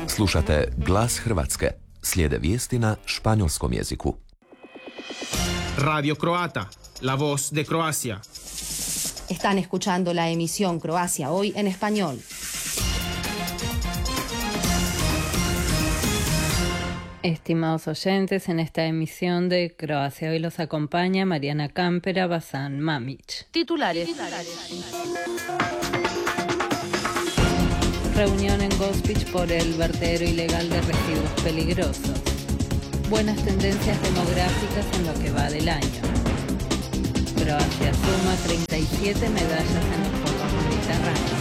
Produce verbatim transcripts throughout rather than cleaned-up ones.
Slušate Glas Hrvatske. Slijede vijesti na španjolskom jeziku. Radio Croata, la voz de Croacia. Están escuchando la emisión Croacia Hoy en español. Estimados oyentes, en esta emisión de Croacia Hoy los acompaña Mariana Campera, Bazán Mamić. Titulares. Reunión en Gospić por el vertedero ilegal de residuos peligrosos. Buenas tendencias demográficas en lo que va del año. Croacia suma treinta y siete medallas en los Juegos Mediterráneos.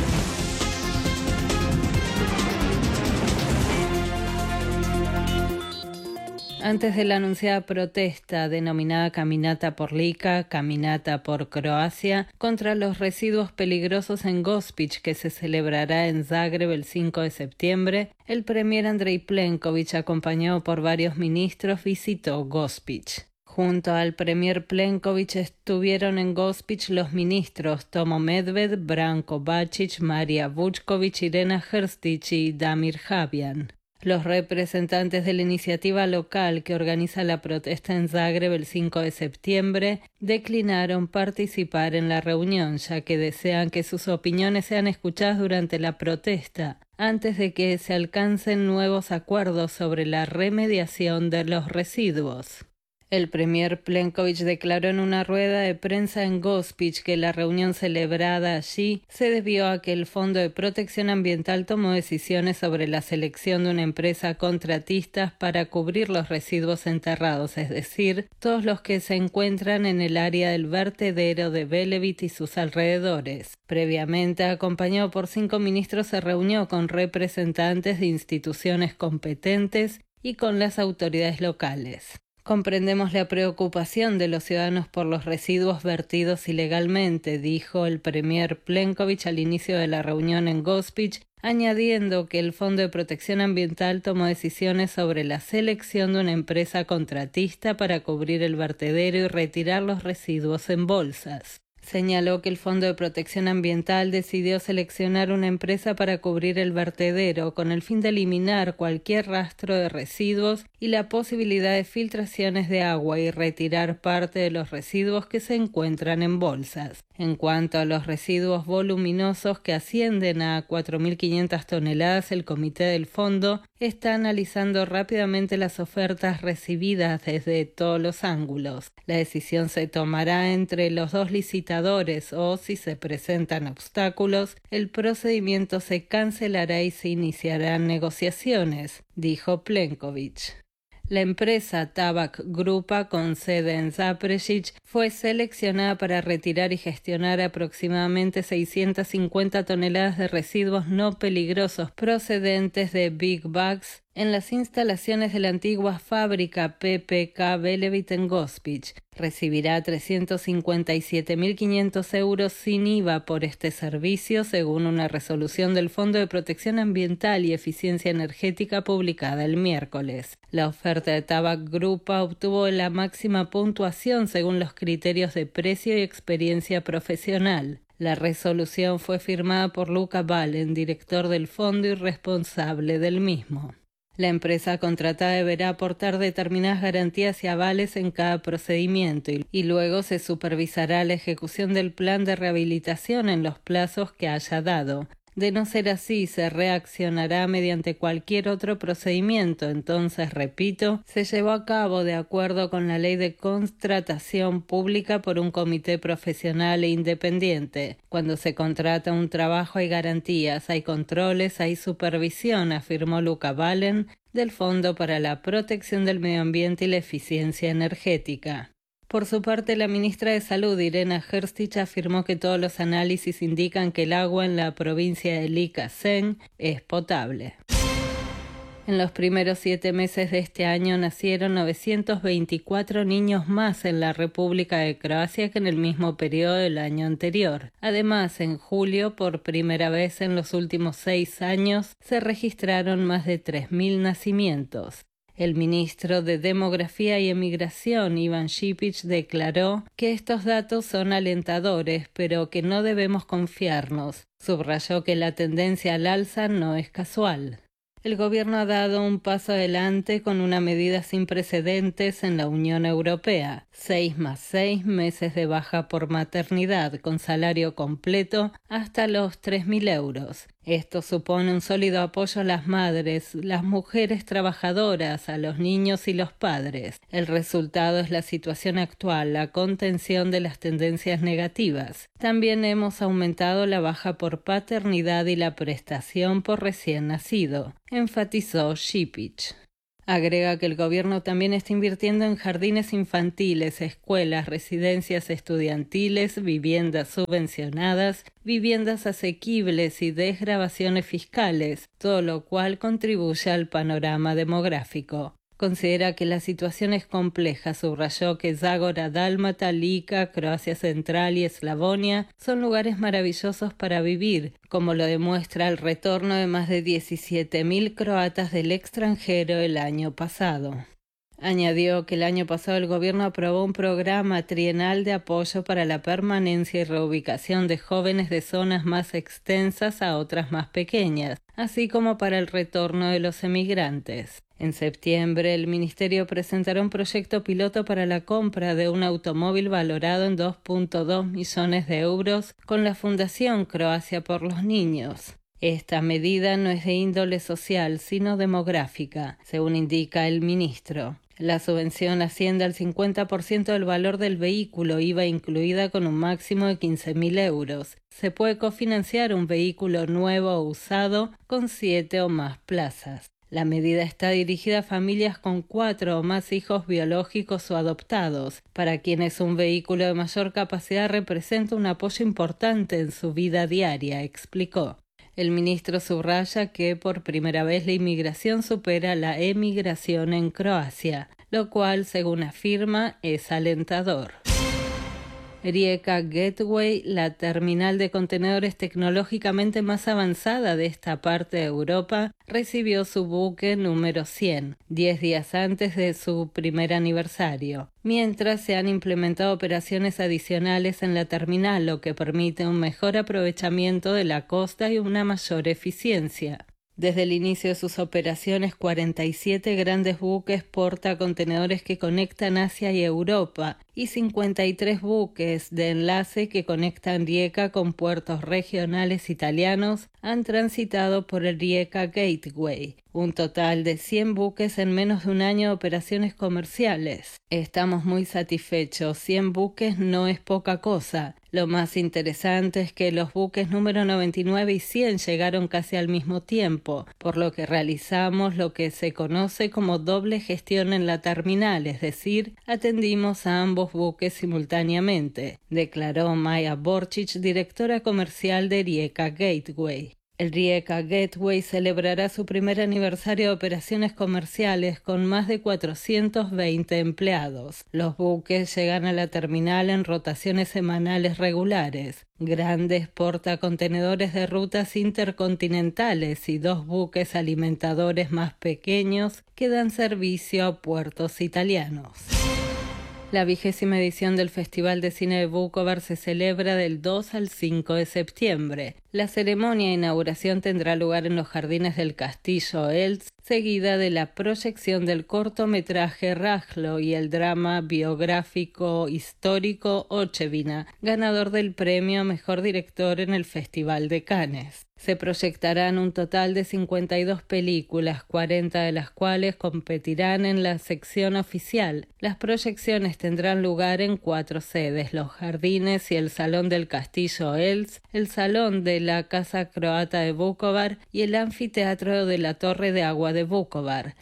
Antes de la anunciada protesta denominada Caminata por Lika, Caminata por Croacia, contra los residuos peligrosos en Gospić, que se celebrará en Zagreb el cinco de septiembre, el premier Andrej Plenković, acompañado por varios ministros, visitó Gospić. Junto al premier Plenković estuvieron en Gospić los ministros Tomo Medved, Branko Bačić, Marija Vučković, Irena Hrstić y Damir Habijan. Los representantes de la iniciativa local que organiza la protesta en Zagreb el cinco de septiembre declinaron participar en la reunión, ya que desean que sus opiniones sean escuchadas durante la protesta, antes de que se alcancen nuevos acuerdos sobre la remediación de los residuos. El premier Plenković declaró en una rueda de prensa en Gospić que la reunión celebrada allí se debió a que el Fondo de Protección Ambiental tomó decisiones sobre la selección de una empresa contratista para cubrir los residuos enterrados, es decir, todos los que se encuentran en el área del vertedero de Velebit y sus alrededores. Previamente, acompañado por cinco ministros, se reunió con representantes de instituciones competentes y con las autoridades locales. Comprendemos la preocupación de los ciudadanos por los residuos vertidos ilegalmente, dijo el premier Plenković al inicio de la reunión en Gospić, añadiendo que el Fondo de Protección Ambiental tomó decisiones sobre la selección de una empresa contratista para cubrir el vertedero y retirar los residuos en bolsas. Señaló que el Fondo de Protección Ambiental decidió seleccionar una empresa para cubrir el vertedero con el fin de eliminar cualquier rastro de residuos y la posibilidad de filtraciones de agua y retirar parte de los residuos que se encuentran en bolsas. En cuanto a los residuos voluminosos que ascienden a cuatro mil quinientas toneladas, el comité del fondo está analizando rápidamente las ofertas recibidas desde todos los ángulos. La decisión se tomará entre los dos licitadores o, si se presentan obstáculos, el procedimiento se cancelará y se iniciarán negociaciones, dijo Plenković. La empresa Tabak Grupa, con sede en Zaprešić, fue seleccionada para retirar y gestionar aproximadamente seiscientas cincuenta toneladas de residuos no peligrosos procedentes de Big Bags en las instalaciones de la antigua fábrica P P K Velebit en Gospić. Recibirá trescientos cincuenta y siete mil quinientos euros sin I V A por este servicio, según una resolución del Fondo de Protección Ambiental y Eficiencia Energética publicada el miércoles. La oferta de Tabak Grupa obtuvo la máxima puntuación según los criterios de precio y experiencia profesional. La resolución fue firmada por Luka Valen, director del fondo y responsable del mismo. La empresa contratada deberá aportar determinadas garantías y avales en cada procedimiento y, y luego se supervisará la ejecución del plan de rehabilitación en los plazos que haya dado. De no ser así, se reaccionará mediante cualquier otro procedimiento. Entonces, repito, se llevó a cabo de acuerdo con la ley de contratación pública por un comité profesional e independiente. Cuando se contrata un trabajo hay garantías, hay controles, hay supervisión, afirmó Luka Valen, del Fondo para la Protección del Medio Ambiente y la Eficiencia Energética. Por su parte, la ministra de Salud, Irena Hrstić, afirmó que todos los análisis indican que el agua en la provincia de Lika-Sen es potable. En los primeros siete meses de este año nacieron novecientos veinticuatro niños más en la República de Croacia que en el mismo periodo del año anterior. Además, en julio, por primera vez en los últimos seis años, se registraron más de tres mil nacimientos. El ministro de Demografía y Emigración, Ivan Šipić, declaró que estos datos son alentadores, pero que no debemos confiarnos. Subrayó que la tendencia al alza no es casual. el gobierno ha dado un paso adelante con una medida sin precedentes en la Unión Europea. Seis más seis meses de baja por maternidad con salario completo hasta los tres mil euros. Esto supone un sólido apoyo a las madres, las mujeres trabajadoras, a los niños y los padres. El resultado es la situación actual, la contención de las tendencias negativas. También hemos aumentado la baja por paternidad y la prestación por recién nacido, enfatizó Šipić. Agrega que el gobierno también está invirtiendo en jardines infantiles, escuelas, residencias estudiantiles, viviendas subvencionadas, viviendas asequibles y desgravaciones fiscales, todo lo cual contribuye al panorama demográfico. Considera que la situación es compleja, subrayó que Zagora Dálmata, Lika, Croacia Central y Eslavonia son lugares maravillosos para vivir, como lo demuestra el retorno de más de diecisiete mil croatas del extranjero el año pasado. Añadió que el año pasado el gobierno aprobó un programa trienal de apoyo para la permanencia y reubicación de jóvenes de zonas más extensas a otras más pequeñas, así como para el retorno de los emigrantes. En septiembre, el Ministerio presentará un proyecto piloto para la compra de un automóvil valorado en dos punto dos millones de euros con la Fundación Croacia por los Niños. Esta medida no es de índole social, sino demográfica, según indica el ministro. La subvención asciende al cincuenta por ciento del valor del vehículo, I V A incluida con un máximo de quince mil euros. Se puede cofinanciar un vehículo nuevo o usado con siete o más plazas. La medida está dirigida a familias con cuatro o más hijos biológicos o adoptados, para quienes un vehículo de mayor capacidad representa un apoyo importante en su vida diaria, explicó. El ministro subraya que por primera vez la inmigración supera la emigración en Croacia, lo cual, según afirma, es alentador. Rijeka Gateway, la terminal de contenedores tecnológicamente más avanzada de esta parte de Europa, recibió su buque número cien, diez días antes de su primer aniversario, mientras se han implementado operaciones adicionales en la terminal, lo que permite un mejor aprovechamiento de la costa y una mayor eficiencia. Desde el inicio de sus operaciones, cuarenta y siete grandes buques portacontenedores que conectan Asia y Europa y cincuenta y tres buques de enlace que conectan Rijeka con puertos regionales italianos han transitado por el Rijeka Gateway, un total de cien buques en menos de un año de operaciones comerciales. Estamos muy satisfechos, cien buques no es poca cosa. Lo más interesante es que los buques número noventa y nueve y cien llegaron casi al mismo tiempo, por lo que realizamos lo que se conoce como doble gestión en la terminal, es decir, atendimos a ambos buques simultáneamente, declaró Maja Borčić, directora comercial de Rijeka Gateway. El Rijeka Gateway celebrará su primer aniversario de operaciones comerciales con más de cuatrocientos veinte empleados. Los buques llegan a la terminal en rotaciones semanales regulares. Grandes portacontenedores de rutas intercontinentales y dos buques alimentadores más pequeños que dan servicio a puertos italianos. La vigésima edición del Festival de Cine de Vukovar se celebra del dos al cinco de septiembre. La ceremonia de inauguración tendrá lugar en los jardines del Castillo Eltz, seguida de la proyección del cortometraje Rajlo y el drama biográfico histórico Ochevina, ganador del premio a Mejor Director en el Festival de Cannes. Se proyectarán un total de cincuenta y dos películas, cuarenta de las cuales competirán en la sección oficial. Las proyecciones tendrán lugar en cuatro sedes: los jardines y el Salón del Castillo Eltz, el Salón de la Casa Croata de Vukovar y el Anfiteatro de la Torre de Agua de Vukovar.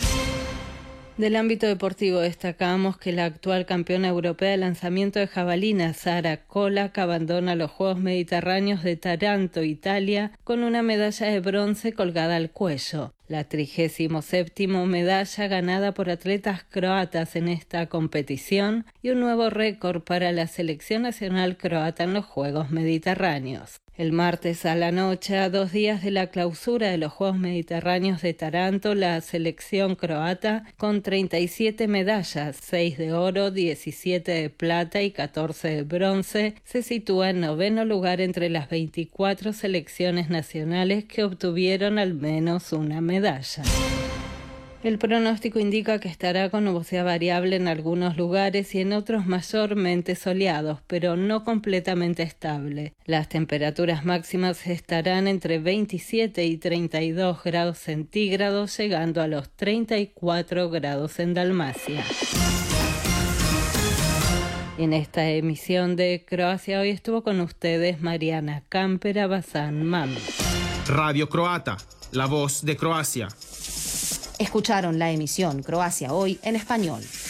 Del ámbito deportivo destacamos que la actual campeona europea de lanzamiento de jabalina, Sara Kolak, abandona los Juegos Mediterráneos de Taranto, Italia, con una medalla de bronce colgada al cuello. La trigésimo séptima medalla ganada por atletas croatas en esta competición y un nuevo récord para la selección nacional croata en los Juegos Mediterráneos. El martes a la noche, a dos días de la clausura de los Juegos Mediterráneos de Taranto, la selección croata, con treinta y siete medallas, seis de oro, diecisiete de plata y catorce de bronce, se sitúa en noveno lugar entre las veinticuatro selecciones nacionales que obtuvieron al menos una medalla. El pronóstico indica que estará con nubosidad variable en algunos lugares y en otros mayormente soleados, pero no completamente estable. Las temperaturas máximas estarán entre veintisiete y treinta y dos grados centígrados, llegando a los treinta y cuatro grados en Dalmacia. En esta emisión de Croacia Hoy estuvo con ustedes Mariana Campera Bazán Mami. Radio Croata, la voz de Croacia. Escucharon la emisión Croacia Hoy en español.